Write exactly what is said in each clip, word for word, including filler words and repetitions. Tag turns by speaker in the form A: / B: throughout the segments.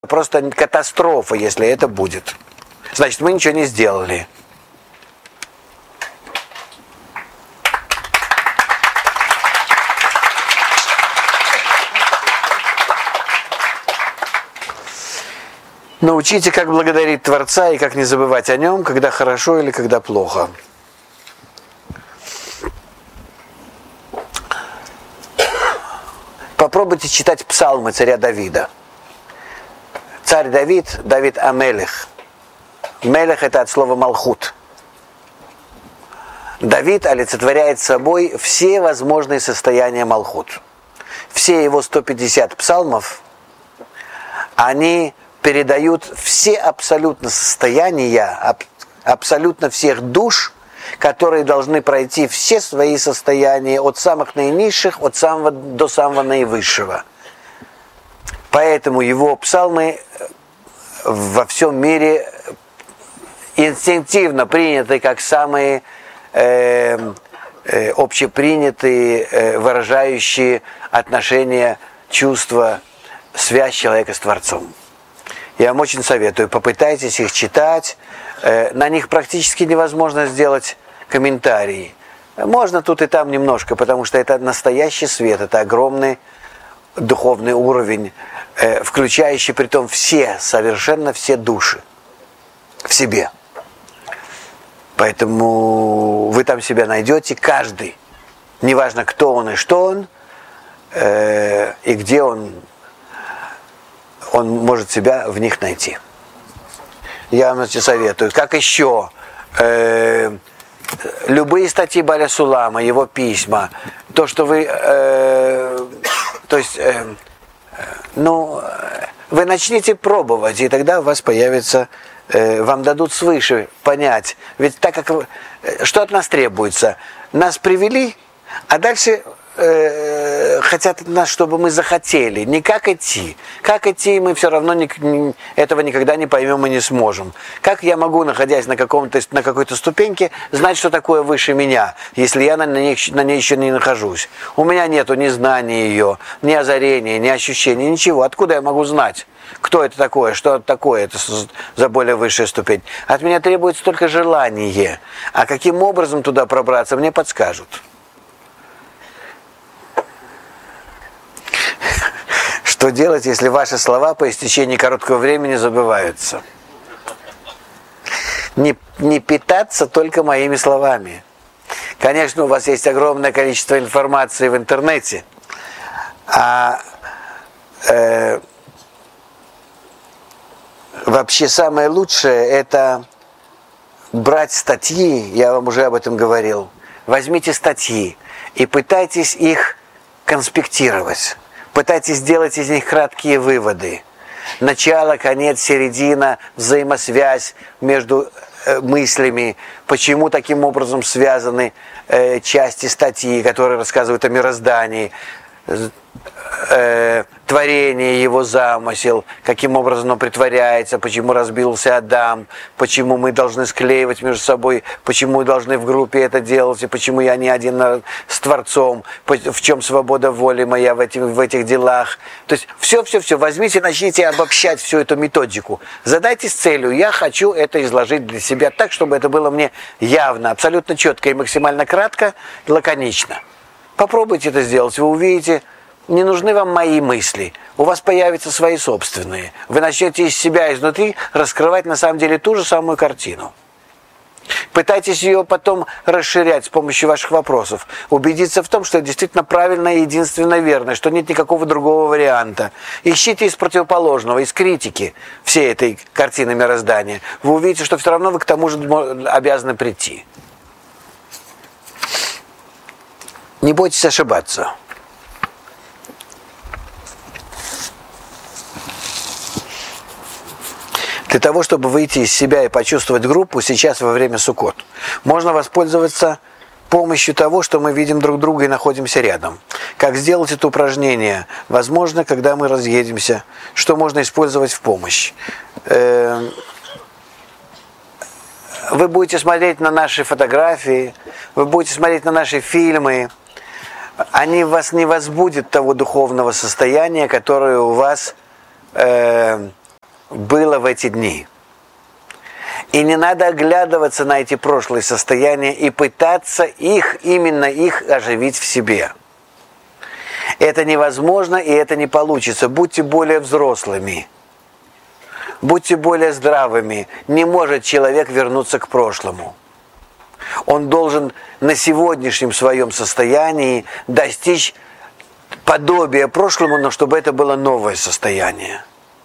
A: Просто катастрофа, если это будет. Значит, мы ничего не сделали. Научите, как благодарить Творца и как не забывать о нем, когда хорошо или когда плохо. Попробуйте читать псалмы царя Давида. Царь Давид, Давид Амелех. Мелех — это от слова малхут. Давид олицетворяет собой все возможные состояния малхут. Все его сто пятьдесят псалмов, они передают все абсолютно состояния, абсолютно всех душ, которые должны пройти все свои состояния от самых наинизших, от самого до самого наивысшего. Поэтому его псалмы во всем мире инстинктивно приняты как самые э, э, общепринятые, э, выражающие отношения, чувства, связь человека с Творцом. Я вам очень советую, попытайтесь их читать. Э, на них практически невозможно сделать комментарии. Можно тут и там немножко, потому что это настоящий свет, это огромный духовный уровень, э, включающий притом все, совершенно все души в себе. Поэтому вы там себя найдете, каждый, неважно кто он и что он, э, и где он, он может себя в них найти. Я вам советую. Как еще? Э, любые статьи Баля Сулама, его письма, то, что вы... Э, то есть, э, ну, вы начните пробовать, и тогда у вас появится... Э, вам дадут свыше понять. Ведь так как... Что от нас требуется? Нас привели, а дальше... хотят от нас, чтобы мы захотели. Не как идти. Как идти, мы все равно не, не, этого никогда не поймем и не сможем. Как я могу, находясь на, каком-то, на какой-то ступеньке, знать, что такое выше меня, если я на ней, на ней еще не нахожусь? У меня нету ни знания ее, ни озарения, ни ощущений, ничего. Откуда я могу знать, кто это такое, что это такое, это за более высшая ступень? От меня требуется только желание. А каким образом туда пробраться, мне подскажут. Что делать, если ваши слова по истечении короткого времени забываются? Не, не питаться только моими словами. Конечно, у вас есть огромное количество информации в интернете, а э, вообще самое лучшее – это брать статьи, я вам уже об этом говорил. Возьмите статьи и пытайтесь их конспектировать. Пытайтесь сделать из них краткие выводы. Начало, конец, середина, взаимосвязь между э, мыслями. Почему таким образом связаны э, части статьи, которые рассказывают о мироздании, э, творение, его замысел, каким образом оно притворяется, почему разбился Адам, почему мы должны склеивать между собой, почему мы должны в группе это делать, и почему я не один с Творцом, в чем свобода воли моя в этих, в этих делах. То есть все-все-все, возьмите, начните обобщать всю эту методику. Задайтесь целью, я хочу это изложить для себя так, чтобы это было мне явно, абсолютно четко и максимально кратко и лаконично. Попробуйте это сделать, вы увидите, не нужны вам мои мысли, у вас появятся свои собственные. Вы начнете из себя изнутри раскрывать на самом деле ту же самую картину. Пытайтесь ее потом расширять с помощью ваших вопросов. Убедиться в том, что это действительно правильно и единственно верно, что нет никакого другого варианта. Ищите из противоположного, из критики всей этой картины мироздания. Вы увидите, что все равно вы к тому же обязаны прийти. Не бойтесь ошибаться. Для того, чтобы выйти из себя и почувствовать группу сейчас во время Суккот, можно воспользоваться помощью того, что мы видим друг друга и находимся рядом. Как сделать это упражнение? Возможно, когда мы разъедемся, что можно использовать в помощь? Вы будете смотреть на наши фотографии, вы будете смотреть на наши фильмы. Они вас не возбудят того духовного состояния, которое у вас... Э, эти дни. И не надо оглядываться на эти прошлые состояния и пытаться их, именно их оживить в себе. Это невозможно, и это не получится. Будьте более взрослыми. Будьте более здравыми. Не может человек вернуться к прошлому. Он должен на сегодняшнем своем состоянии достичь подобия прошлому, но чтобы это было новое состояние.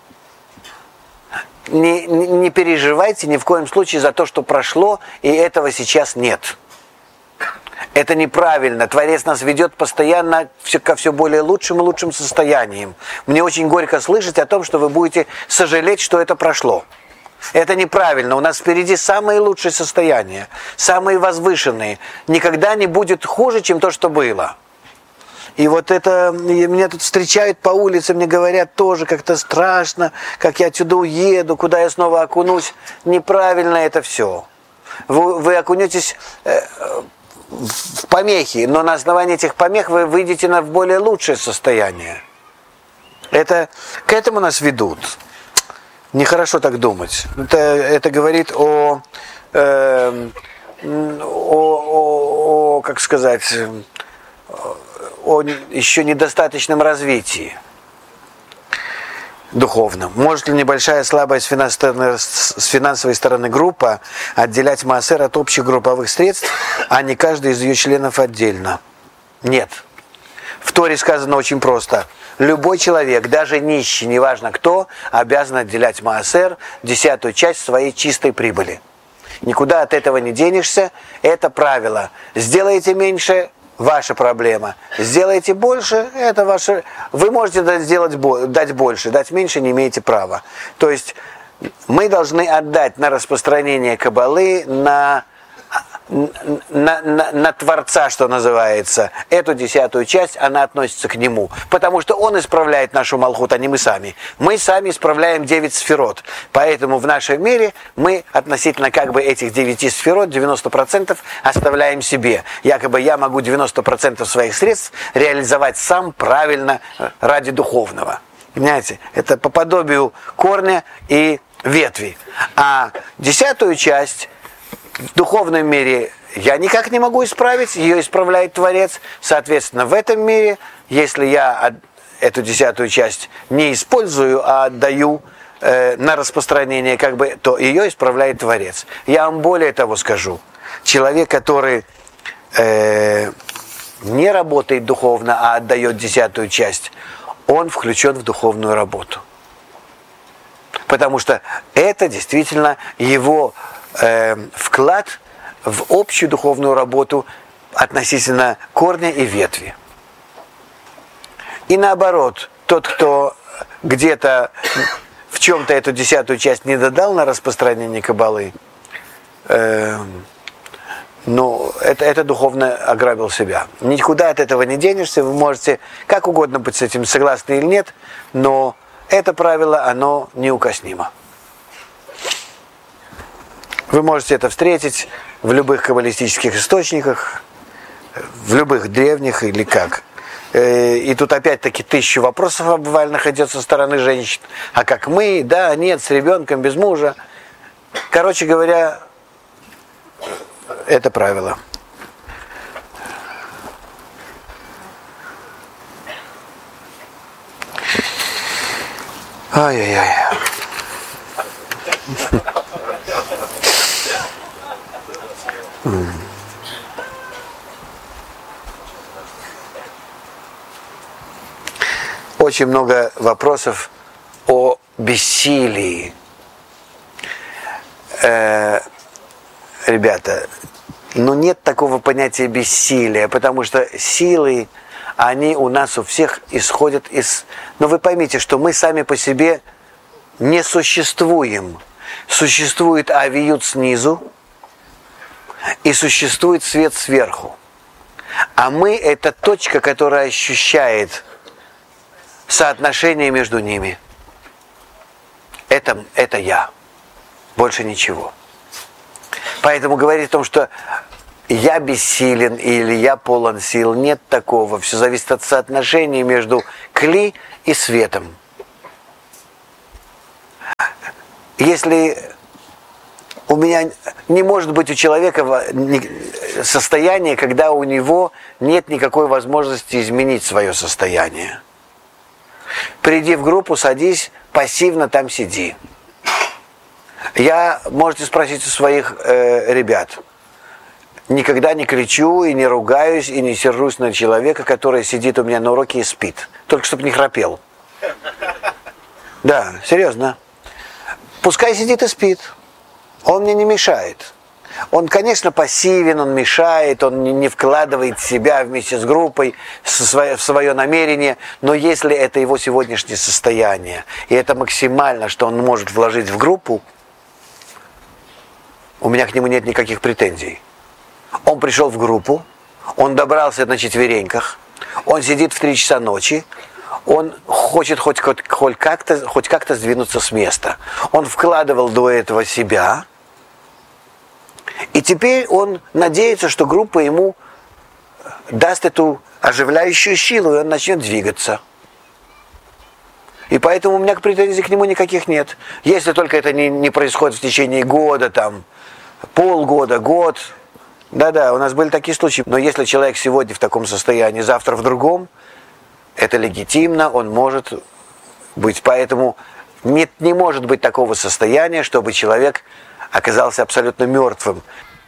A: Не, не, не переживайте ни в коем случае за то, что прошло, и этого сейчас нет. Это неправильно. Творец нас ведет постоянно ко все более лучшим и лучшим состояниям. Мне очень горько слышать о том, что вы будете сожалеть, что это прошло. Это неправильно. У нас впереди самые лучшие состояния, самые возвышенные. Никогда не будет хуже, чем то, что было. И вот это, и меня тут встречают по улице, мне говорят тоже как-то страшно, как я отсюда уеду, куда я снова окунусь. Неправильно это все. Вы, вы окунетесь э, в помехи, но на основании этих помех вы выйдете на более лучшее состояние. Это, к этому нас ведут. Нехорошо так думать. Это, это говорит о, э, о, о, о, как сказать... о еще недостаточном развитии духовном. Может ли небольшая слабая с финансовой, с финансовой стороны группа отделять маасер от общих групповых средств, а не каждый из ее членов отдельно? Нет. В Торе сказано очень просто. Любой человек, даже нищий, неважно кто, обязан отделять маасер, десятую часть своей чистой прибыли. Никуда от этого не денешься. Это правило. Сделаете меньше – ваша проблема. Сделайте больше, это ваше... Вы можете сделать, дать больше, дать меньше не имеете права. То есть мы должны отдать на распространение Каббалы, на, на, на, на Творца, что называется. Эту десятую часть, она относится к Нему. Потому что Он исправляет нашу Малхут, а не мы сами. Мы сами исправляем девять сферот. Поэтому в нашем мире мы относительно как бы этих девяти сферот, девяносто процентов оставляем себе. Якобы я могу девяносто процентов своих средств реализовать сам правильно ради духовного. Понимаете? Это по подобию корня и ветви. А десятую часть в духовном мире я никак не могу исправить, ее исправляет Творец. Соответственно, в этом мире, если я эту десятую часть не использую, а отдаю э, на распространение, как бы, то ее исправляет Творец. Я вам более того скажу. Человек, который э, не работает духовно, а отдает десятую часть, он включен в духовную работу. Потому что это действительно его э, вклад в общую духовную работу относительно корня и ветви. И наоборот, тот, кто где-то в чем-то эту десятую часть не додал на распространение Каббалы, э, ну, это, это духовно ограбил себя. Никуда от этого не денешься, вы можете как угодно быть с этим согласны или нет, но это правило, оно неукоснимо. Вы можете это встретить в любых каббалистических источниках, в любых древних или как. И тут опять-таки тысячу вопросов обвальных идет со стороны женщин. А как мы, да, нет, с ребенком, без мужа. Короче говоря, это правило. Ай-яй-яй. Очень много вопросов о бессилии. Э, ребята, ну нет такого понятия бессилия, потому что силы, они у нас у всех исходят из... Но вы поймите, что мы сами по себе не существуем. Существует авиют снизу и существует свет сверху. А мы – это точка, которая ощущает соотношение между ними. Это, это я. Больше ничего. Поэтому говорить о том, что я бессилен или я полон сил, нет такого. Все зависит от соотношения между кли и светом. если у меня не может быть у человека состояние, когда у него нет никакой возможности изменить свое состояние. Приди в группу, садись, пассивно там сиди. Я, можете спросить у своих э, ребят, никогда не кричу и не ругаюсь и не сержусь на человека, который сидит у меня на уроке и спит. Только чтобы не храпел. Да, серьезно. Пускай сидит и спит. Он мне не мешает. Он, конечно, пассивен, он мешает, он не вкладывает себя вместе с группой в свое, в свое намерение, но если это его сегодняшнее состояние, и это максимально, что он может вложить в группу, у меня к нему нет никаких претензий. Он пришел в группу, он добрался на четвереньках, он сидит в три часа ночи, он хочет хоть, хоть, хоть, как-то, хоть как-то сдвинуться с места. Он вкладывал до этого себя, и теперь он надеется, что группа ему даст эту оживляющую силу, и он начнет двигаться. И поэтому у меня претензий к нему никаких нет. Если только это не, не происходит в течение года, там, полгода, год. Да-да, у нас были такие случаи. Но если человек сегодня в таком состоянии, завтра в другом, это легитимно, он может быть. Поэтому нет, не может быть такого состояния, чтобы человек оказался абсолютно мертвым.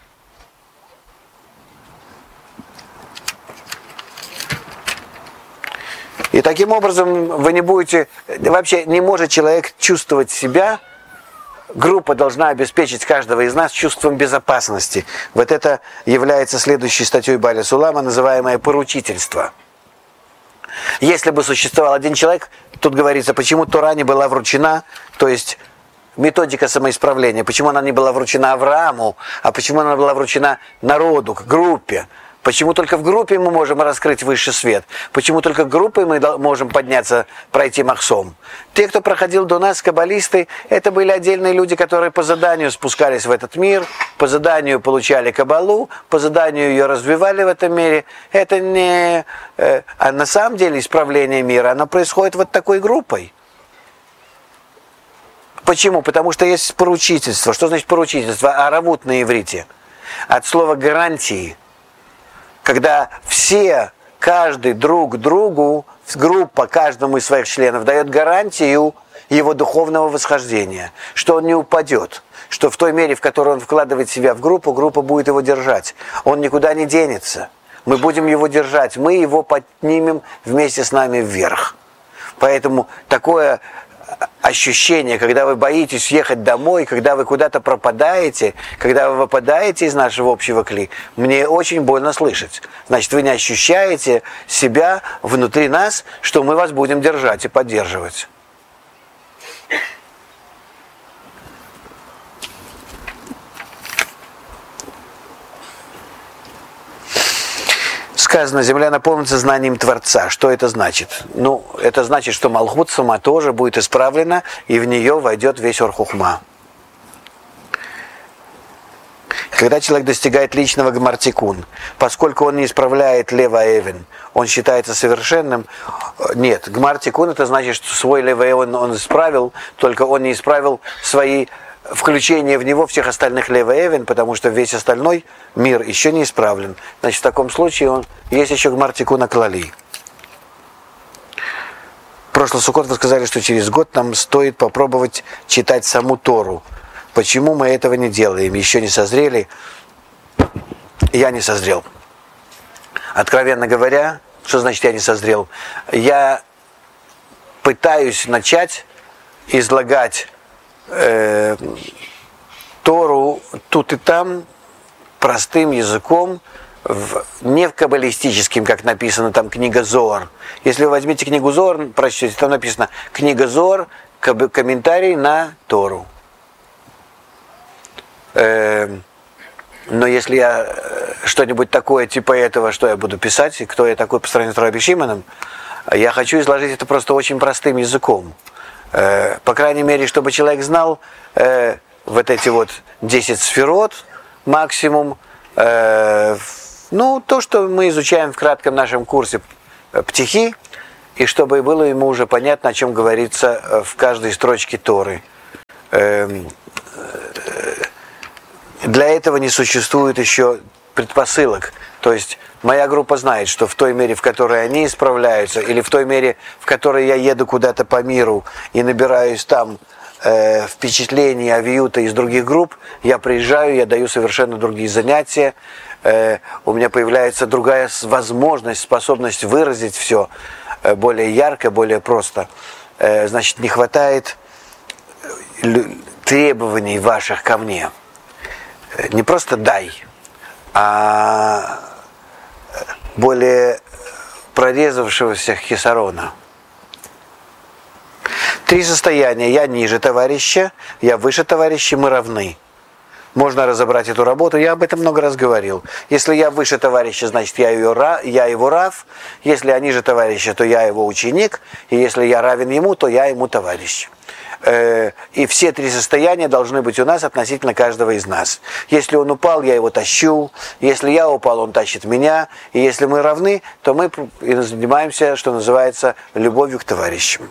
A: И таким образом вы не будете... Вообще не может человек чувствовать себя. Группа должна обеспечить каждого из нас чувством безопасности. Вот это является следующей статьей Бааля Сулама, называемое поручительство. Если бы существовал один человек, тут говорится, почему Тора не была вручена, то есть методика самоисправления, почему она не была вручена Аврааму, а почему она была вручена народу, к группе. Почему только в группе мы можем раскрыть высший свет? Почему только группой мы можем подняться, пройти махсом? Те, кто проходил до нас, каббалисты, это были отдельные люди, которые по заданию спускались в этот мир, по заданию получали каббалу, по заданию ее развивали в этом мире. Это не... А на самом деле исправление мира, оно происходит вот такой группой. Почему? Потому что есть поручительство. Что значит поручительство? Аравут на иврите. От слова гарантии. Когда все, каждый друг другу, группа каждому из своих членов дает гарантию его духовного восхождения, что он не упадет, что в той мере, в которой он вкладывает себя в группу, группа будет его держать. Он никуда не денется. Мы будем его держать, мы его поднимем вместе с нами вверх. Поэтому такое ощущение, когда вы боитесь ехать домой, когда вы куда-то пропадаете, когда вы выпадаете из нашего общего кли, мне очень больно слышать. Значит, вы не ощущаете себя внутри нас, что мы вас будем держать и поддерживать. Сказано, земля наполнится знанием Творца. Что это значит? Ну, это значит, что Малхут сама тоже будет исправлена, и в нее войдет весь Ор Хухма. Когда человек достигает личного гмар-тикун, поскольку он не исправляет лева эвен, он считается совершенным. Нет, гмар-тикун это значит, что свой лева эвен он исправил, только он не исправил свои включение в него всех остальных лева эвен, потому что весь остальной мир еще не исправлен. Значит, в таком случае он есть еще гмар-тикун клали. В прошлый суккот вы сказали, что через год нам стоит попробовать читать саму Тору. Почему мы этого не делаем? Еще не созрели? Я не созрел. Откровенно говоря, что значит я не созрел? Я пытаюсь начать излагать Э, Тору тут и там простым языком, в, не в каббалистическим, как написано там книга Зоар. Если вы возьмете книгу Зоар, прочтете, там написано книга Зоар, комментарий на Тору. Э, но если я что-нибудь такое типа этого, что я буду писать, и кто я такой по сравнению с Раби Шимоном, я хочу изложить это просто очень простым языком. Э, по крайней мере, чтобы человек знал э, вот эти вот десять сферот максимум, э, ну, то, что мы изучаем в кратком нашем курсе Птихи, и чтобы было ему уже понятно, о чем говорится в каждой строчке Торы. э, для этого не существует еще предпосылок. То есть моя группа знает, что в той мере, в которой они исправляются, или в той мере, в которой я еду куда-то по миру и набираюсь там э, впечатлений, авиюта из других групп, я приезжаю, я даю совершенно другие занятия, э, у меня появляется другая возможность, способность выразить все э, более ярко, более просто. Э, значит, не хватает требований ваших ко мне. Не просто дай, а более прорезавшегося хисарона. Три состояния. Я ниже товарища, я выше товарища, мы равны. Можно разобрать эту работу, я об этом много раз говорил. Если я выше товарища, значит я, ее, я его рав. Если я ниже товарища, то я его ученик. И если я равен ему, то я ему товарищ. И все три состояния должны быть у нас относительно каждого из нас. Если он упал, я его тащу. Если я упал, он тащит меня. И если мы равны, то мы занимаемся, что называется, любовью к товарищам.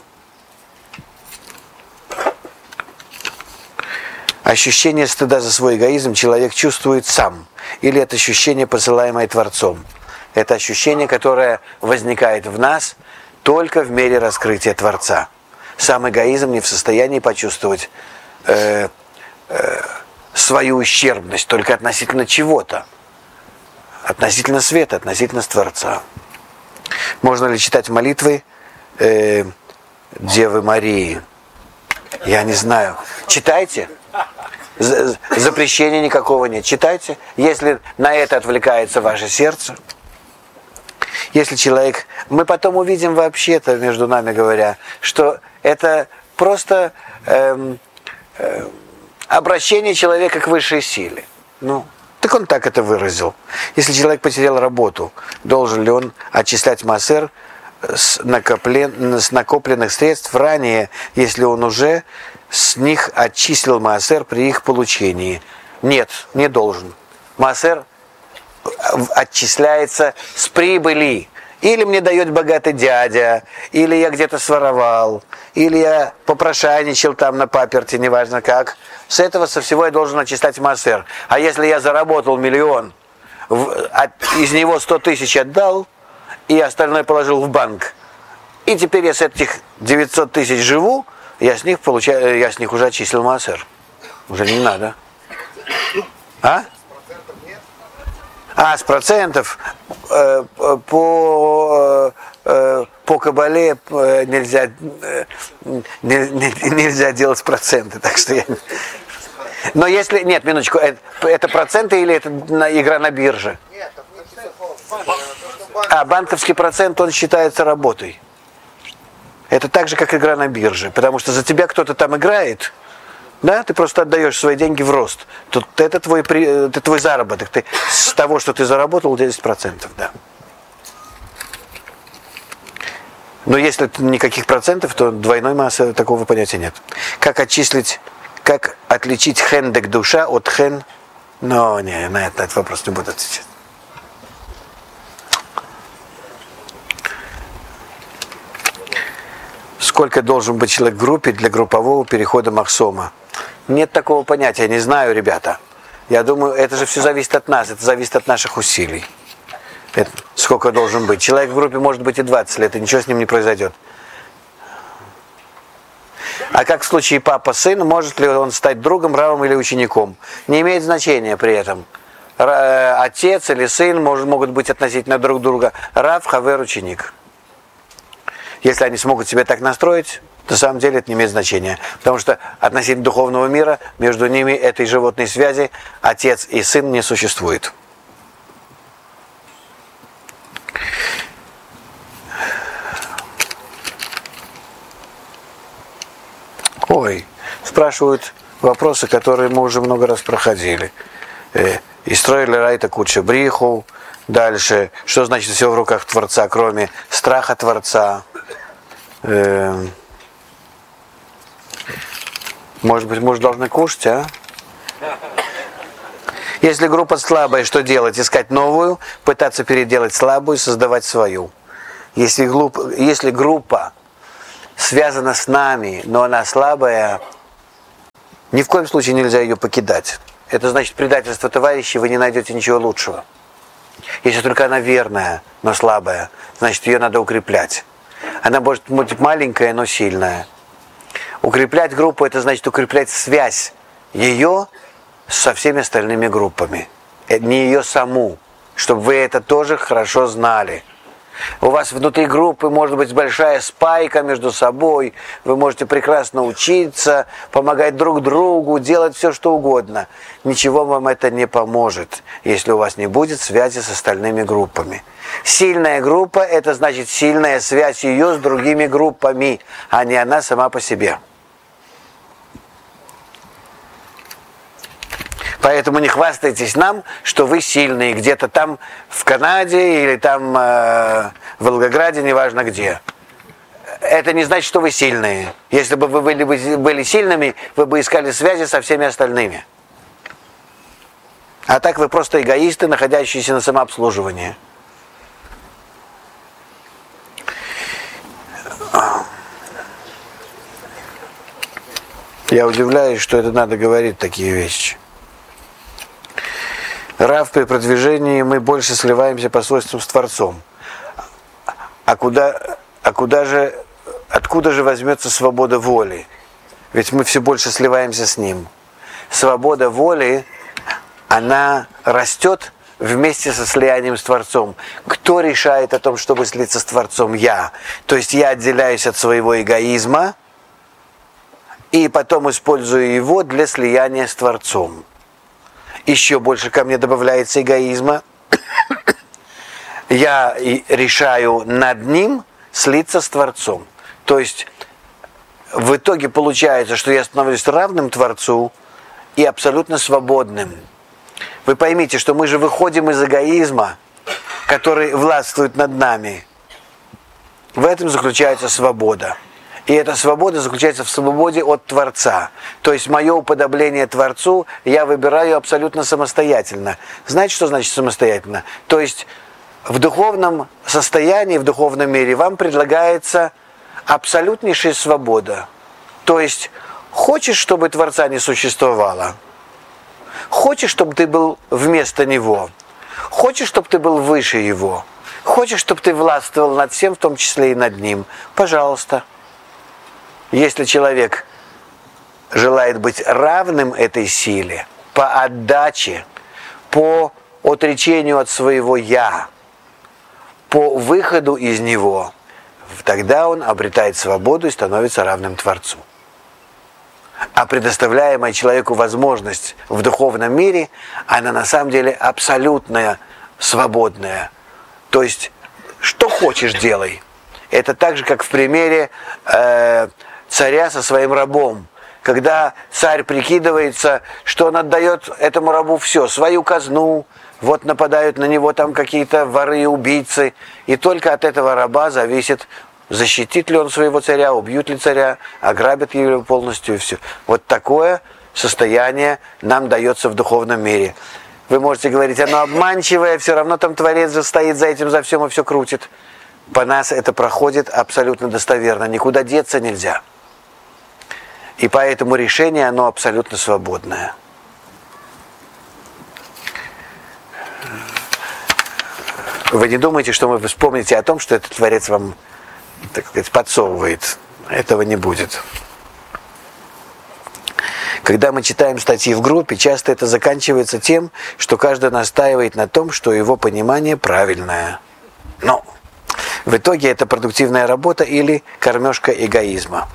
A: Ощущение стыда за свой эгоизм человек чувствует сам. Или это ощущение, посылаемое Творцом. Это ощущение, которое возникает в нас только в мере раскрытия Творца. Сам эгоизм не в состоянии почувствовать э, э, свою ущербность только относительно чего-то. Относительно света, относительно Творца. Можно ли читать молитвы э, Девы Марии? Я не знаю. Читайте. Запрещения никакого нет. Читайте. Если на это отвлекается ваше сердце. Если человек... Мы потом увидим вообще-то, между нами говоря, что это просто эм, э, обращение человека к высшей силе. Ну, так он так это выразил. Если человек потерял работу, должен ли он отчислять маасер с, накоплен, с накопленных средств ранее, если он уже с них отчислил маасер при их получении? Нет, не должен. Маасер отчисляется с прибыли. Или мне дает богатый дядя, или я где-то своровал, или я попрошайничал там на паперти, неважно как. С этого, со всего я должен отчислять маасер. А если я заработал миллион, в, от, из него сто тысяч отдал, и остальное положил в банк, и теперь я с этих девятьсот тысяч живу, я с них получаю, я с них уже отчислил маасер. Уже не надо. А? А, с процентов э, по, э, по кабале э, нельзя, э, не, не, нельзя делать проценты, так что я... Но если... Нет, минуточку, это, это проценты или это игра на бирже? Нет, а, банковский процент, он считается работой. Это так же, как игра на бирже, потому что за тебя кто-то там играет... Да, ты просто отдаешь свои деньги в рост. Тут это твой, это твой заработок. Ты, с того, что ты заработал, десять процентов, да. Но если никаких процентов, то двойной массы такого понятия нет. Как отчислить, как отличить хендек душа от хен? Но не, на этот, на этот вопрос не буду отвечать. Сколько должен быть человек в группе для группового перехода махсома? Нет такого понятия, не знаю, ребята. Я думаю, это же все зависит от нас, это зависит от наших усилий. Это, сколько должен быть. Человек в группе может быть и двадцать лет, и ничего с ним не произойдет. А как в случае папа-сын, может ли он стать другом, равом или учеником? Не имеет значения при этом. Отец или сын может, могут быть относительно друг друга рав, хавер, ученик. Если они смогут себя так настроить, на самом деле это не имеет значения. Потому что относительно духовного мира между ними этой животной связи отец и сын не существует. Ой, спрашивают вопросы, которые мы уже много раз проходили. И строили райта куча бриху. Дальше, что значит все в руках Творца, кроме страха Творца? Может быть, мы уже должны кушать, а? Если группа слабая, что делать? Искать новую, пытаться переделать слабую, создавать свою. Если, глуп... Если группа связана с нами, но она слабая, Ни в коем случае нельзя ее покидать. Это значит предательство товарищей, вы не найдете ничего лучшего. Если только она верная, но слабая, значит ее надо укреплять. Она может быть маленькая, но сильная. Укреплять группу, это значит укреплять связь ее со всеми остальными группами. Не ее саму, чтобы вы это тоже хорошо знали. У вас внутри группы может быть большая спайка между собой, вы можете прекрасно учиться, помогать друг другу, делать все, что угодно. Ничего вам это не поможет, если у вас не будет связи с остальными группами. Сильная группа – это значит сильная связь ее с другими группами, а не она сама по себе. Поэтому не хвастайтесь нам, что вы сильные где-то там в Канаде или там э, в Волгограде, неважно где. Это не значит, что вы сильные. Если бы вы были, были сильными, вы бы искали связи со всеми остальными. А так вы просто эгоисты, находящиеся на самообслуживании. Я удивляюсь, что это надо говорить такие вещи. Рав, при продвижении мы больше сливаемся по свойствам с Творцом. А куда, а куда же, откуда же возьмется свобода воли? Ведь мы все больше сливаемся с Ним. Свобода воли, она растет вместе со слиянием с Творцом. Кто решает о том, чтобы слиться с Творцом? Я. То есть я отделяюсь от своего эгоизма и потом использую его для слияния с Творцом. Еще больше ко мне добавляется эгоизма. Я решаю над ним слиться с Творцом. То есть в итоге получается, что я становлюсь равным Творцу и абсолютно свободным. Вы поймите, что мы же выходим из эгоизма, который властвует над нами. В этом заключается свобода. И эта свобода заключается в свободе от Творца. То есть мое уподобление Творцу я выбираю абсолютно самостоятельно. Знаете, что значит самостоятельно? То есть в духовном состоянии, в духовном мире вам предлагается абсолютнейшая свобода. То есть хочешь, чтобы Творца не существовало? Хочешь, чтобы ты был вместо Него? Хочешь, чтобы ты был выше Его? Хочешь, чтобы ты властвовал над всем, в том числе и над Ним? Пожалуйста. Если человек желает быть равным этой силе по отдаче, по отречению от своего «я», по выходу из него, тогда он обретает свободу и становится равным Творцу. А предоставляемая человеку возможность в духовном мире, она на самом деле абсолютная, свободная. То есть, что хочешь, делай. Это так же, как в примере э, царя со своим рабом. Когда царь прикидывается, что он отдает этому рабу все, свою казну, вот нападают на него там какие-то воры и убийцы, и только от этого раба зависит, защитит ли он своего царя, убьют ли царя, ограбят его полностью и все. Вот такое состояние нам дается в духовном мире. Вы можете говорить, оно обманчивое, все равно там Творец же стоит за этим, за всем и все крутит. По нас это проходит абсолютно достоверно, никуда деться нельзя. И поэтому решение, оно абсолютно свободное. Вы не думаете, что вы вспомните о том, что этот Творец вам, так сказать, подсовывает. Этого не будет. Когда мы читаем статьи в группе, часто это заканчивается тем, что каждый настаивает на том, что его понимание правильное. Но в итоге это продуктивная работа или кормежка эгоизма.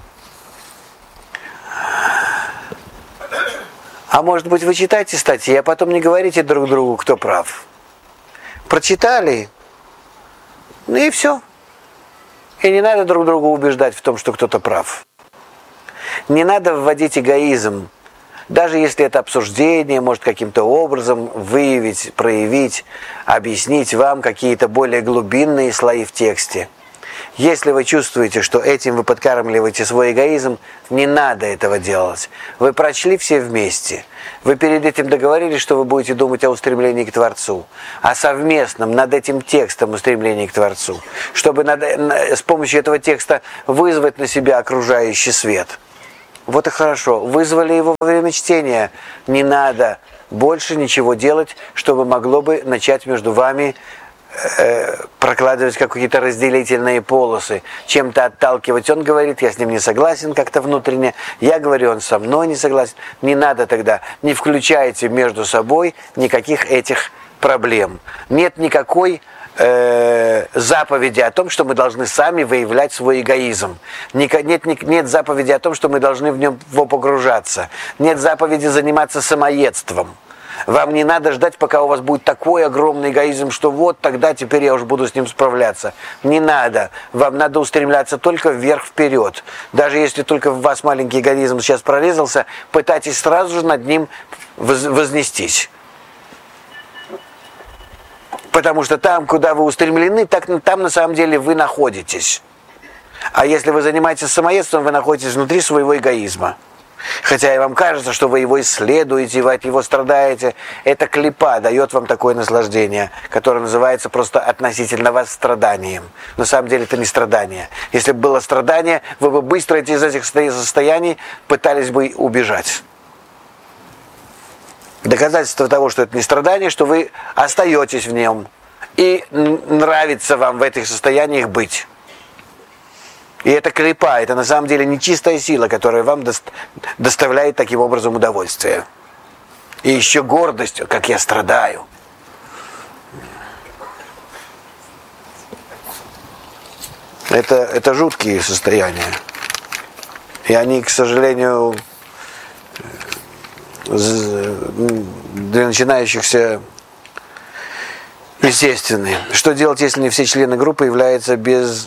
A: А может быть, вы читаете статьи, а потом не говорите друг другу, кто прав. Прочитали, ну и все. И не надо друг друга убеждать в том, что кто-то прав. Не надо вводить эгоизм, даже если это обсуждение может каким-то образом выявить, проявить, объяснить вам какие-то более глубинные слои в тексте. Если вы чувствуете, что этим вы подкармливаете свой эгоизм, не надо этого делать. Вы прочли все вместе. Вы перед этим договорились, что вы будете думать о устремлении к Творцу, о совместном над этим текстом устремлении к Творцу, чтобы над, с помощью этого текста вызвать на себя окружающий свет. Вот и хорошо. Вызвали его во время чтения. Не надо больше ничего делать, чтобы могло бы начать между вами э, прокладывать какие-то разделительные полосы, чем-то отталкивать. Он говорит, я с ним не согласен как-то внутренне. Я говорю, он со мной не согласен. Не надо тогда. Не включайте между собой никаких этих проблем. Нет никакой Э, заповеди о том, что мы должны сами выявлять свой эгоизм. Нет, нет, нет заповеди о том, что мы должны в нем его погружаться. Нет заповеди заниматься самоедством. Вам не надо ждать, пока у вас будет такой огромный эгоизм, что вот тогда теперь я уже буду с ним справляться. Не надо. Вам надо устремляться только вверх-вперед. Даже если только в вас маленький эгоизм сейчас прорезался, пытайтесь сразу же над ним вознестись. Потому что там, куда вы устремлены, так, там на самом деле вы находитесь. А если вы занимаетесь самоедством, вы находитесь внутри своего эгоизма. Хотя и вам кажется, что вы его исследуете, вы от него страдаете. Это клипа дает вам такое наслаждение, которое называется просто относительно вас страданием. На самом деле это не страдание. Если бы было страдание, вы бы быстро из этих состояний пытались бы убежать. Доказательство того, что это не страдание, что вы остаетесь в нем. И нравится вам в этих состояниях быть. И это клипа, это на самом деле нечистая сила, которая вам доставляет таким образом удовольствие. И еще гордость, как я страдаю. Это, это жуткие состояния. И они, к сожалению, для начинающихся естественны. Что делать, если не все члены группы являются без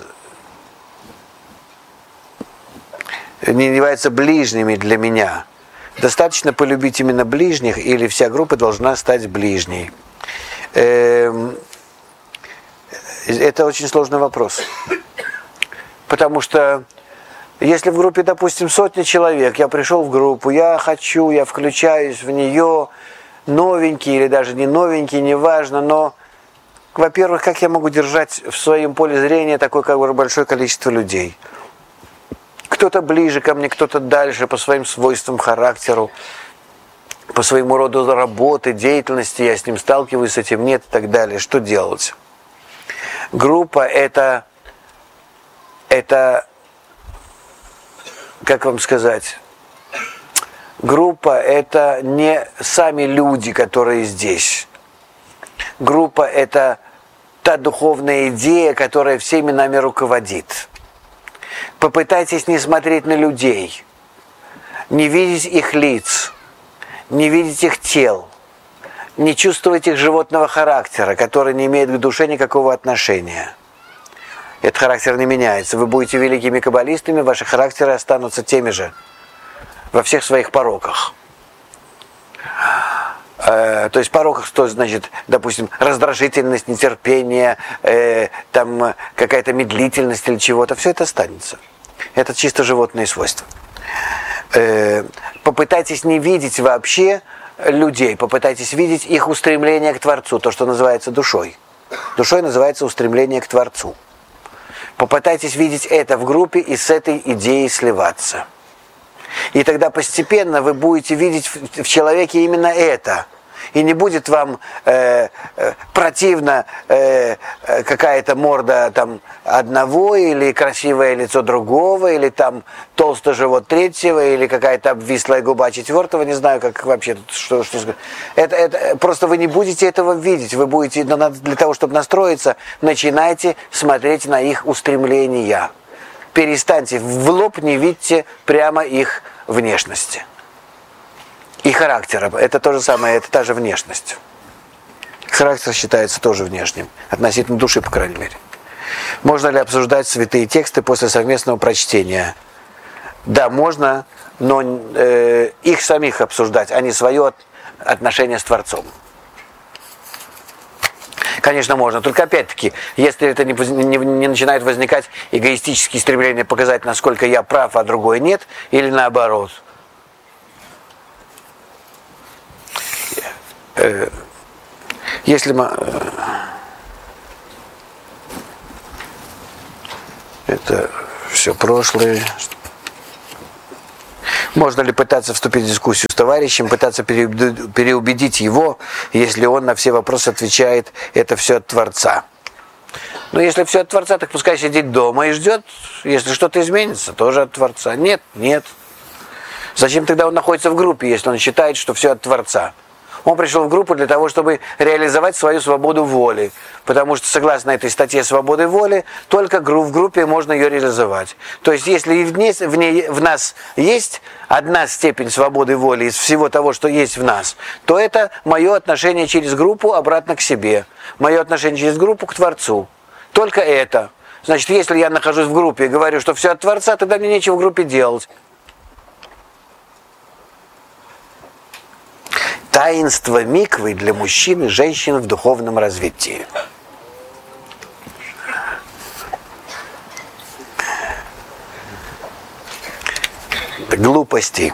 A: не являются ближними для меня? Достаточно полюбить именно ближних, или вся группа должна стать ближней? Это очень сложный вопрос. Потому что если в группе, допустим, сотни человек, я пришел в группу, я хочу, я включаюсь в нее, новенький или даже не новенький, неважно, но, во-первых, как я могу держать в своем поле зрения такое как бы большое количество людей? Кто-то ближе ко мне, кто-то дальше по своим свойствам, характеру, по своему роду работы, деятельности, я с ним сталкиваюсь, с этим нет и так далее. Что делать? Группа это, это как вам сказать, группа это не сами люди, которые здесь. Группа это та духовная идея, которая всеми нами руководит. Попытайтесь не смотреть на людей, не видеть их лиц, не видеть их тел, не чувствовать их животного характера, который не имеет к душе никакого отношения. Этот характер не меняется. Вы будете великими каббалистами, ваши характеры останутся теми же во всех своих пороках. Э, то есть пороках, что значит, допустим, раздражительность, нетерпение, э, там какая-то медлительность или чего-то, все это останется. Это чисто животные свойства. Э, попытайтесь не видеть вообще людей, попытайтесь видеть их устремление к Творцу, то, что называется душой. Душой называется устремление к Творцу. Попытайтесь видеть это в группе и с этой идеей сливаться. И тогда постепенно вы будете видеть в человеке именно это. И не будет вам э, э, противно э, какая-то морда там одного, или красивое лицо другого, или там толстый живот третьего, или какая-то обвислая губа четвертого, не знаю, как вообще тут что, что сказать. Это, это, просто вы не будете этого видеть. Вы будете, для того, чтобы настроиться, начинайте смотреть на их устремления. Перестаньте в лоб, не видите прямо их внешности. И характера. Это то же самое, это та же внешность. Характер считается тоже внешним. Относительно души, по крайней мере. Можно ли обсуждать святые тексты после совместного прочтения? Да, можно, но э, их самих обсуждать, а не свое отношение с Творцом. Конечно, можно. Только опять-таки, если это не, не, не начинает возникать эгоистические стремления показать, насколько я прав, а другой нет, или наоборот. Если мы... Это все прошлое. Можно ли пытаться вступить в дискуссию с товарищем, пытаться переубедить его, если он на все вопросы отвечает, это все от Творца? Но если все от Творца, так пускай сидит дома и ждет, если что-то изменится, тоже от Творца. Нет, нет. Зачем тогда он находится в группе, если он считает, что все от Творца? Он пришел в группу для того, чтобы реализовать свою свободу воли. Потому что, согласно этой статье свободы воли, только в группе можно ее реализовать. То есть, если в, ней, в, ней, в нас есть одна степень свободы воли из всего того, что есть в нас, то это мое отношение через группу обратно к себе. Мое отношение через группу к Творцу. Только это. Значит, если я нахожусь в группе и говорю, что все от Творца, тогда мне нечего в группе делать. Таинство миквы для мужчин и женщин в духовном развитии. Глупости.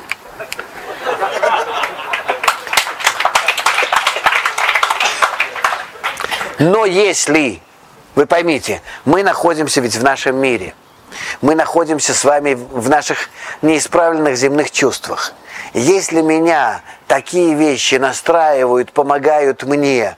A: Но если, вы поймите, мы находимся ведь в нашем мире, мы находимся с вами в наших неисправленных земных чувствах. Если меня такие вещи настраивают, помогают мне,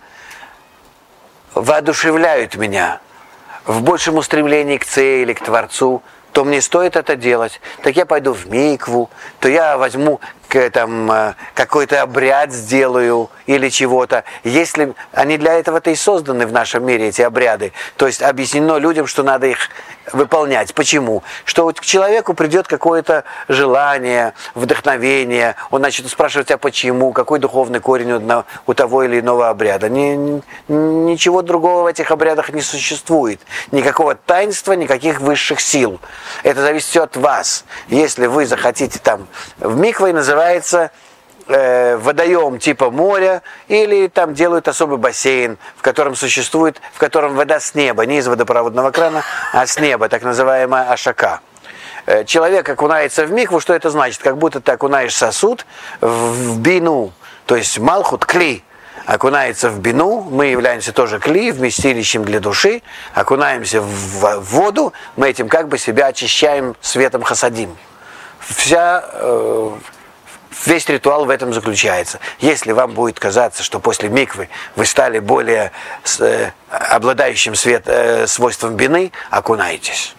A: воодушевляют меня в большем устремлении к цели, к Творцу, то мне стоит это делать. Так я пойду в микву, то я возьму там, какой-то обряд сделаю или чего-то. Если они для этого-то и созданы в нашем мире, эти обряды, то есть объяснено людям, что надо их выполнять. Почему? Что вот к человеку придет какое-то желание, вдохновение, он начнет спрашивать, а почему, какой духовный корень у, одного, у того или иного обряда. Ни, ничего другого в этих обрядах не существует. Никакого таинства, никаких высших сил. Это зависит все от вас. Если вы захотите там в микве, называется э, водоем типа моря, или там делают особый бассейн, в котором существует, в котором вода с неба, не из водопроводного крана, а с неба, так называемая ашака. Э, человек окунается в микву, что это значит? Как будто ты окунаешь сосуд в, в бину, то есть малхут, кли, окунается в бину, мы являемся тоже кли, вместилищем для души, окунаемся в, в воду, мы этим как бы себя очищаем светом хасадим. Вся... Э, Весь ритуал в этом заключается. Если вам будет казаться, что после миквы вы стали более э, обладающим свет, э, свойством бины, окунайтесь.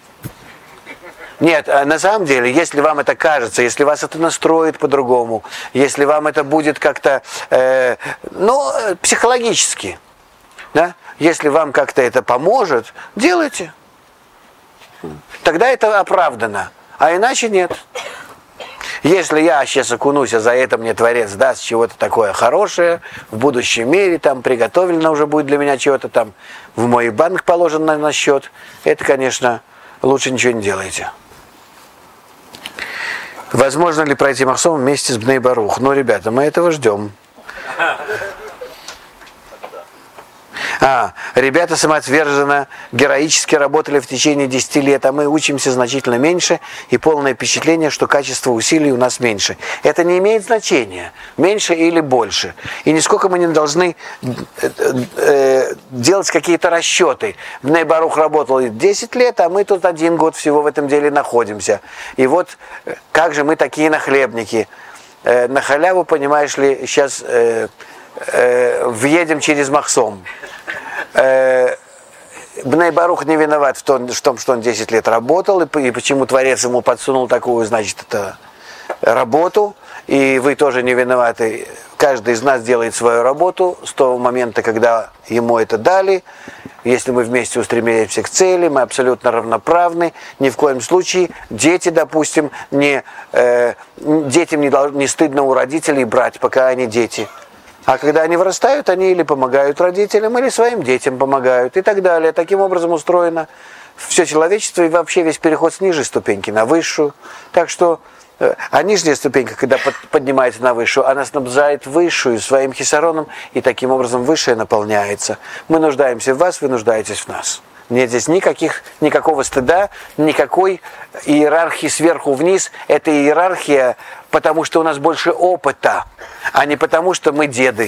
A: Нет, на самом деле, если вам это кажется, если вас это настроит по-другому, если вам это будет как-то, э, ну, психологически, да? Если вам как-то это поможет, делайте. Тогда это оправдано, а иначе нет. Если я сейчас окунусь, а за это мне Творец даст чего-то такое хорошее, в будущем мире там приготовлено уже будет для меня чего-то там, в мой банк положено на счет, это, конечно, лучше ничего не делайте. Возможно ли пройти Махсом вместе с Бней Барух? Ну, ребята, мы этого ждем. А, ребята самоотверженно, героически работали в течение десяти лет, а мы учимся значительно меньше, и полное впечатление, что качество усилий у нас меньше. Это не имеет значения, меньше или больше. И нисколько мы не должны э, э, делать какие-то расчеты. Бней Барух работал десять лет, а мы тут один год всего в этом деле находимся. И вот как же мы такие нахлебники. Э, на халяву, понимаешь ли, сейчас э, э, въедем через Махсом. Бней Барух не виноват в том, что он десять лет работал, и почему Творец ему подсунул такую, значит, это, работу, и вы тоже не виноваты. Каждый из нас делает свою работу с того момента, когда ему это дали. Если мы вместе устремляемся к цели, мы абсолютно равноправны. Ни в коем случае дети, допустим, не, э, детям не, должны, не стыдно у родителей брать, пока они дети. А когда они вырастают, они или помогают родителям, или своим детям помогают, и так далее. Таким образом устроено все человечество и вообще весь переход с нижней ступеньки на высшую. Так что, а нижняя ступенька, когда под, поднимается на высшую, она снабжает высшую своим хисароном, и таким образом высшая наполняется. Мы нуждаемся в вас, вы нуждаетесь в нас. Нет здесь никаких, никакого стыда, никакой иерархии сверху вниз. Это иерархия, потому что у нас больше опыта, а не потому что мы деды.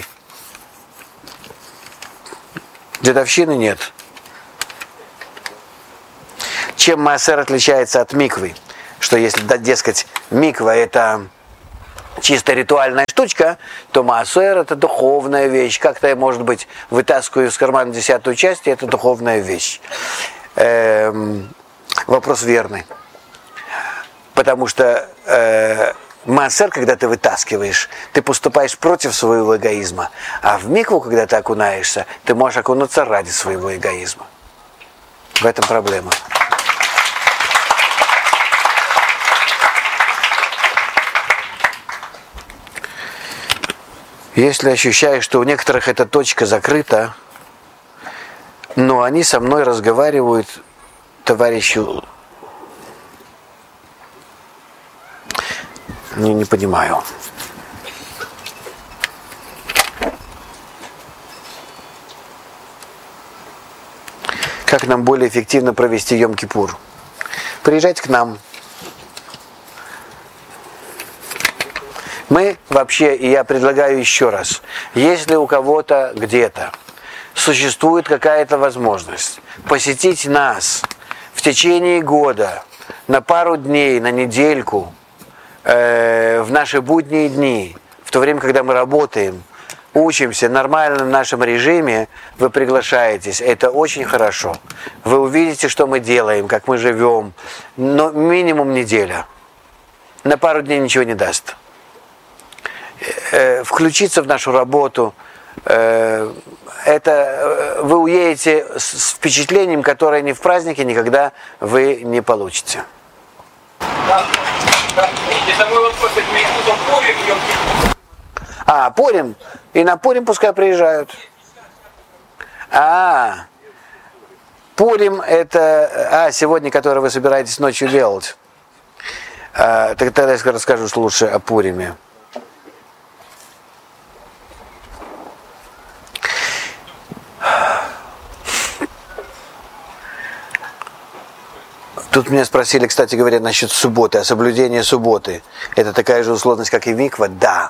A: Дедовщины нет. Чем маасер отличается от миквы? Что если, да, дескать, миква это чисто ритуальная штучка, то маасер это духовная вещь. Как-то я, может быть, вытаскиваю из кармана десятую часть, и это духовная вещь. Эм, вопрос верный. Потому что э, маасер, когда ты вытаскиваешь, ты поступаешь против своего эгоизма. А в микву, когда ты окунаешься, ты можешь окунуться ради своего эгоизма. В этом проблема. Если ощущаешь, что у некоторых эта точка закрыта, но они со мной разговаривают, товарищу, не, не понимаю. Как нам более эффективно провести Йом-Кипур? Приезжайте к нам. Мы вообще, и я предлагаю еще раз, если у кого-то где-то существует какая-то возможность посетить нас в течение года на пару дней, на недельку, э, в наши будние дни, в то время, когда мы работаем, учимся нормально в нашем режиме, вы приглашаетесь. Это очень хорошо. Вы увидите, что мы делаем, как мы живем. Но минимум неделя. На пару дней ничего не даст. Включиться в нашу работу, это вы уедете с впечатлением, которое ни в празднике никогда вы не получите. А, Пурим. И на Пурим пускай приезжают. А, Пурим это... А, сегодня, который вы собираетесь ночью делать. А, тогда я расскажу лучше о Пуриме. Тут меня спросили, кстати говоря, насчет субботы, о соблюдении субботы. Это такая же условность, как и миква? Да.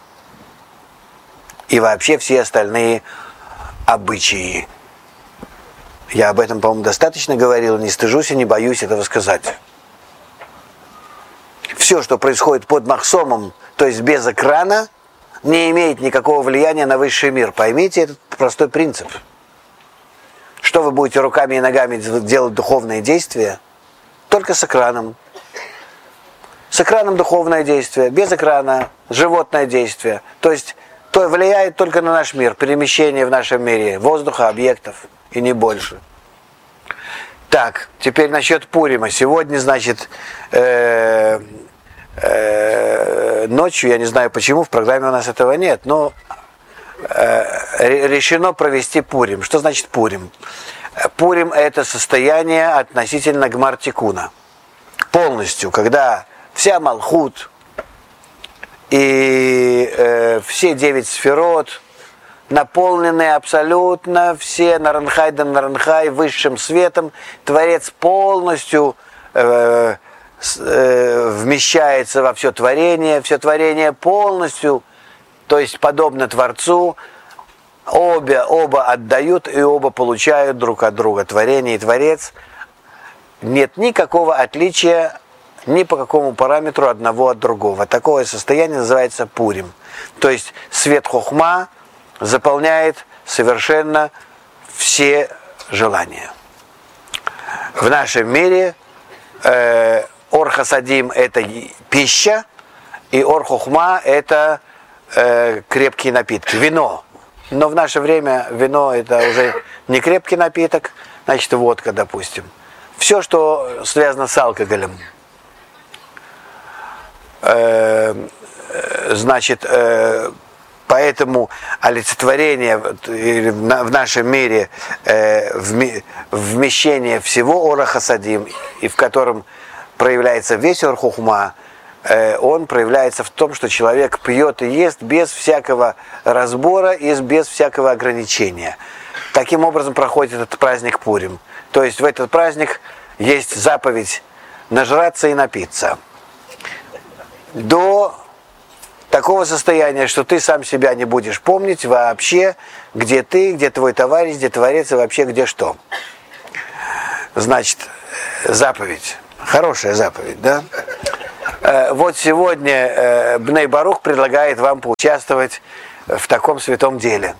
A: И вообще все остальные обычаи. Я об этом, по-моему, достаточно говорил, не стыжусь и не боюсь этого сказать. Все, что происходит под махсомом, то есть без экрана, не имеет никакого влияния на высший мир. Поймите этот простой принцип. Что вы будете руками и ногами делать духовные действия? Только с экраном. С экраном духовное действие, без экрана животное действие. То есть то влияет только на наш мир, перемещение в нашем мире, воздуха, объектов и не больше. Так, теперь насчет Пурима. Сегодня, значит, э, э, ночью, я не знаю почему, в программе у нас этого нет, но э, решено провести Пурим. Что значит Пурим? Пурим – это состояние относительно Гмар Тикуна. Полностью, когда вся Малхут и э, все девять сферот наполнены абсолютно, все Наранхай да Наранхай высшим светом, Творец полностью э, э, вмещается во все творение, все творение полностью, то есть подобно Творцу, Обе, оба отдают и оба получают друг от друга. Творение и Творец. Нет никакого отличия ни по какому параметру одного от другого. Такое состояние называется Пурим. То есть свет Хохма заполняет совершенно все желания. В нашем мире э, Ор Хасадим это пища, и Ор Хохма это э, крепкие напитки, вино. Но в наше время вино это уже не крепкий напиток, значит водка, допустим. Все, что связано с алкоголем. Э, значит, э, поэтому олицетворение в нашем мире, э, вмещение всего Ора Хасадим, и в котором проявляется весь Ор Хохма, он проявляется в том, что человек пьет и ест без всякого разбора и без всякого ограничения. Таким образом проходит этот праздник Пурим. То есть в этот праздник есть заповедь нажраться и напиться. До такого состояния, что ты сам себя не будешь помнить вообще, где ты, где твой товарищ, где Творец и вообще где что. Значит, заповедь. Хорошая заповедь, да? Вот сегодня Бней Барух предлагает вам поучаствовать в таком святом деле.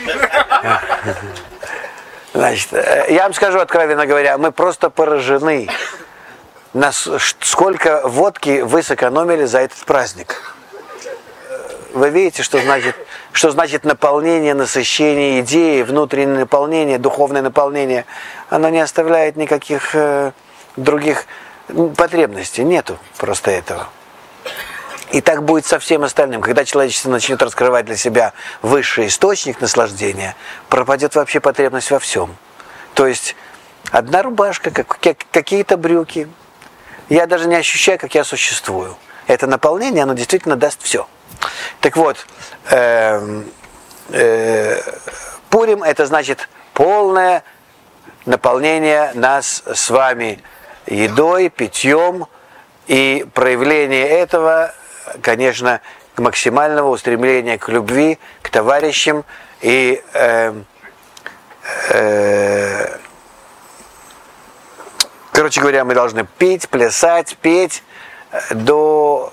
A: Значит, я вам скажу, откровенно говоря, мы просто поражены, нас, сколько водки вы сэкономили за этот праздник. Вы видите, что значит, что значит наполнение, насыщение идеи, внутреннее наполнение, духовное наполнение. Оно не оставляет никаких э, других потребностей. Нету просто этого. И так будет со всем остальным. Когда человечество начнет раскрывать для себя высший источник наслаждения, пропадет вообще потребность во всем. То есть одна рубашка, как, какие-то брюки. Я даже не ощущаю, как я существую. Это наполнение, оно действительно даст все. Так вот, э, э, Пурим — это значит полное наполнение нас с вами едой, питьем, и проявление этого, конечно, максимального устремления к любви, к товарищам и э, э, короче говоря, мы должны пить, плясать, петь до,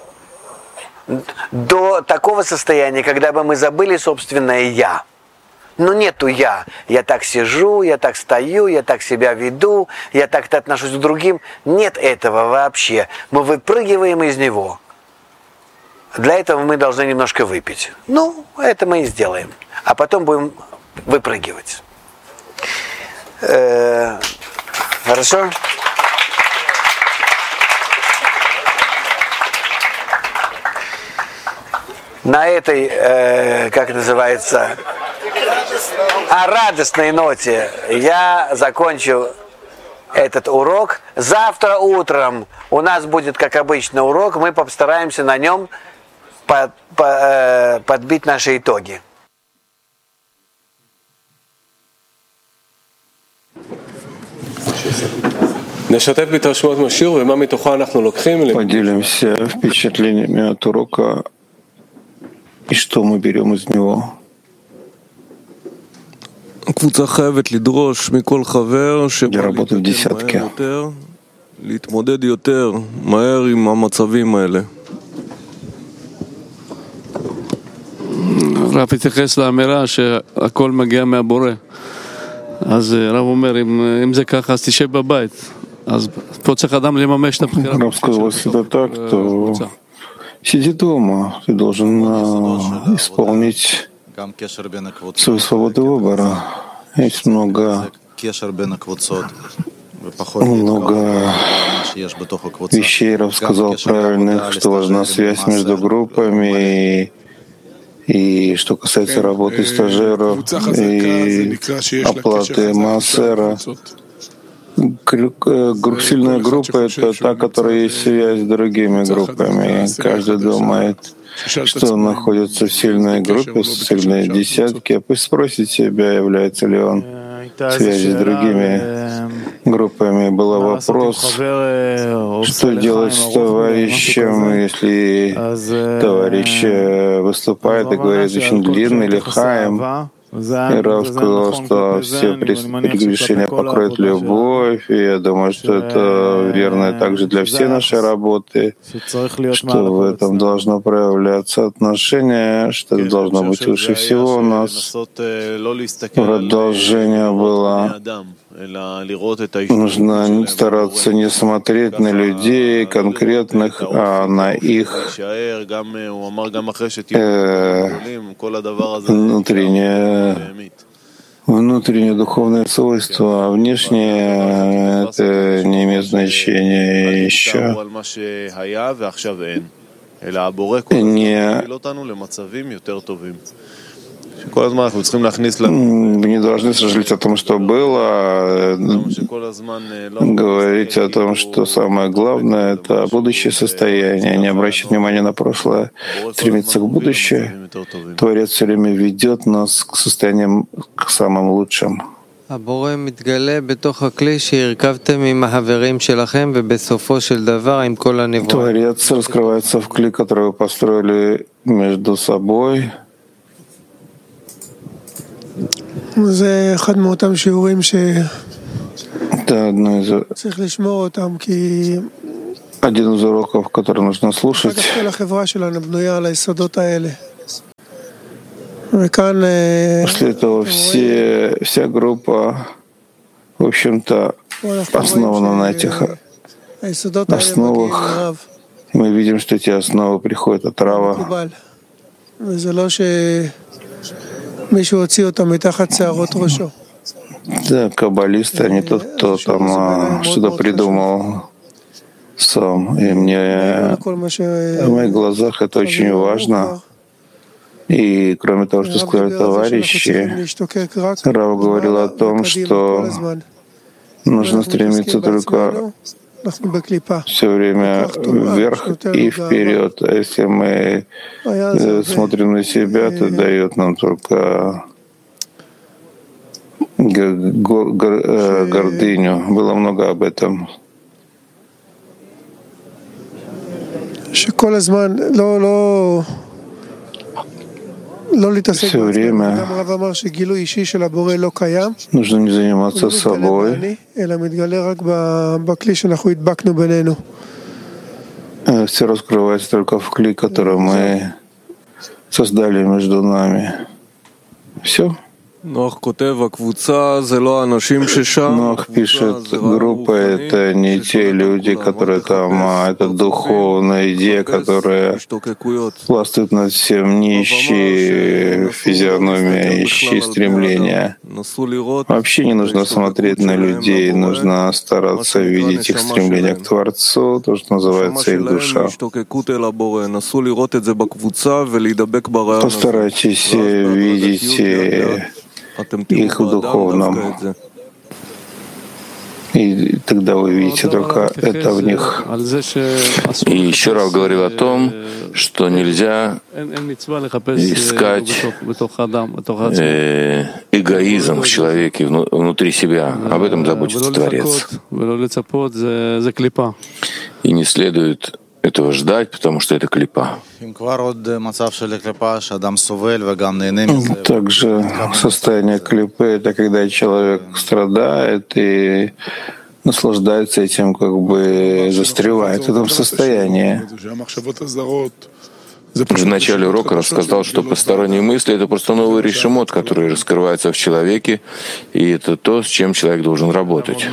A: до такого состояния, когда бы мы забыли собственное «я». Но нету «я». Я так сижу, я так стою, я так себя веду, я так-то отношусь к другим. Нет этого вообще. Мы выпрыгиваем из него. Для этого мы должны немножко выпить. Ну, это мы и сделаем. А потом будем выпрыгивать. Э-э- хорошо? На этой, э, как называется, о радостной ноте я закончу этот урок. Завтра утром у нас будет, как обычно, урок. Мы постараемся на нем под, по, э, подбить наши итоги.
B: Поделимся впечатлениями от урока и что мы берем из него. Я работаю в десятке.
C: רב התייחס לאמירה שהכל מגיע מהבורא. אז רב אומר, אם, אם זה ככה, אז תשב בבית. אז פה צריך אדם לממש את הבחירה.
B: Рав сказал, если это так, то сиди дома. Ты должен uh, исполнить свою свободу выбора. Есть много, много вещей, Рав сказал правильных, что важна связь между группами, и, и что касается работы стажеров и оплаты маасера. Сильная группа — это та, которая есть связь с другими группами. Каждый думает, что он находится в сильной группе, в сильной десятке. Пусть спросит себя, является ли он в связи с другими группами. Был вопрос, что делать с товарищем, если товарищ выступает и говорит очень длинный или хаим. И Рав сказал, что все прегрешения покроет любовь, и я думаю, что это верно также для всей нашей работы, что в этом должно проявляться отношение, что это должно быть выше всего у нас. Продолжение было: нужно стараться не смотреть на людей конкретных, а на их э, внутреннее внутреннее духовное свойство, а внешнее это не имеет значения еще. Не, не должны сожалеть о том, что было, говорить о том, что самое главное — это будущее состояние, не обращать внимания на прошлое, стремиться к будущему. Творец все время ведет нас к состояниям, к самым лучшим. Творец раскрывается в клей, который вы построили между собой.
D: זה אחד מאותם שיעורים ש...
B: Это одно из...
D: צריך לשמור אותם, כי
B: один из уроков, который нужно слушать. После этого все, вся группа, в общем-то, основана на этих основах. И мы видим, что эти основы приходят от Рава. Да, каббалисты, а не тот, кто там а, что-то придумал сам. И мне в моих глазах это очень важно. И кроме того, что сказали товарищи, Рав говорил о том, что нужно стремиться только все время вверх и вперед. А если мы смотрим на себя, то дает нам только гордыню. Было много об этом. Все время нужно не заниматься собой. Все раскрывается только в кли, который мы создали между нами. Все. Нох пишет, группа — это не те люди, которые там, а это духовная идея, которая властвует над всем, нищие физиономия, ищи стремления. Вообще не нужно смотреть на людей, нужно стараться видеть их стремление к Творцу, то, что называется их душа. Постарайтесь видеть их в духовном. И тогда вы видите только это в них.
E: И еще Рав говорил о том, что нельзя искать э, эгоизм в человеке внутри себя. Об этом заботится Творец. И не следует этого ждать, потому что это клипа.
B: Также состояние клипы — это когда человек страдает и наслаждается этим, как бы застревает в этом состоянии.
E: В начале урока рассказал, что посторонние мысли — это просто новый решемот, который раскрывается в человеке, и это то, с чем человек должен работать.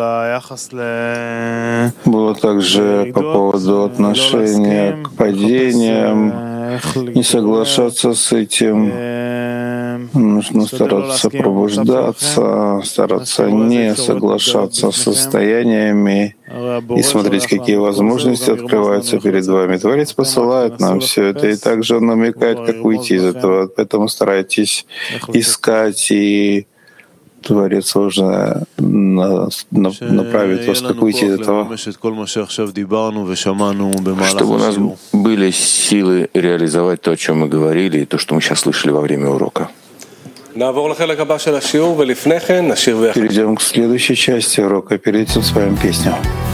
B: Было также по поводу отношения к падениям, не соглашаться с этим. Нужно стараться пробуждаться, стараться не соглашаться с состояниями и смотреть, какие возможности открываются перед вами. Творец посылает нам все это, и также он намекает, как выйти из этого. Поэтому старайтесь искать, и Творец уже направит вас, как выйти из этого.
E: Чтобы у нас были силы реализовать то, о чем мы говорили, и то, что мы сейчас слышали во время урока.
B: Перейдем к следующей части урока. Перед этим с вами песню.